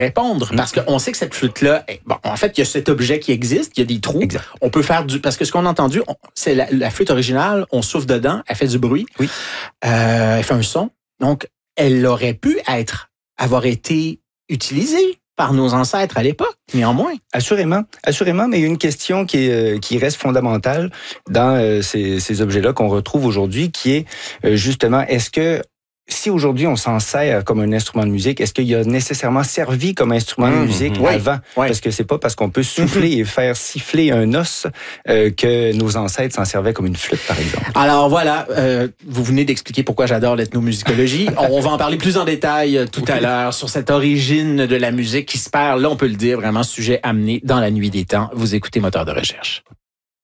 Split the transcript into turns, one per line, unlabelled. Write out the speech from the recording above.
répondre. Parce qu'on sait que cette flûte-là, bon, en fait, il y a cet objet qui existe, il y a des trous.
Exact.
On peut faire parce que ce qu'on a entendu, c'est la flûte originale, on souffle dedans, elle fait du bruit.
Oui.
Elle fait un son. Donc, elle aurait pu avoir été utilisée par nos ancêtres à l'époque, néanmoins.
Assurément, mais il y a une question qui reste fondamentale dans ces objets-là qu'on retrouve aujourd'hui, qui est justement, est-ce que si aujourd'hui on s'en sert comme un instrument de musique, est-ce qu'il a nécessairement servi comme instrument de musique avant?
Oui.
Parce que c'est pas parce qu'on peut souffler et faire siffler un os que nos ancêtres s'en servaient comme une flûte, par exemple.
Alors voilà, vous venez d'expliquer pourquoi j'adore l'ethnomusicologie. On va en parler plus en détail tout à l'heure sur cette origine de la musique qui se perd. Là, on peut le dire, vraiment sujet amené dans la nuit des temps. Vous écoutez Moteur de recherche.